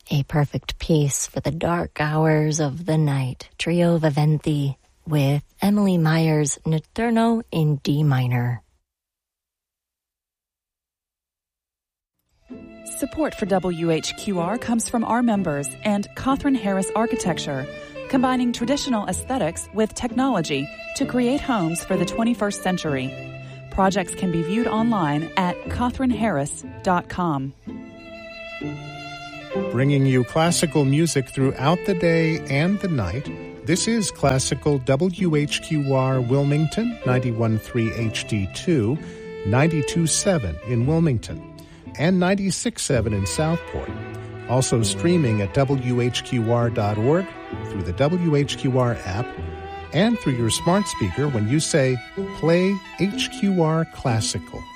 A perfect piece for the dark hours of the night. Trio Viventi with Emily Meyer's Notturno in D minor. Support for WHQR comes from our members and Catherine Harris Architecture, combining traditional aesthetics with technology to create homes for the 21st century. Projects can be viewed online at catherineharris.com. Bringing you classical music throughout the day and the night. This is Classical WHQR Wilmington, 91.3 HD2, 92.7 in Wilmington, and 96.7 in Southport. Also streaming at WHQR.org, through the WHQR app, and through your smart speaker when you say, "Play HQR Classical."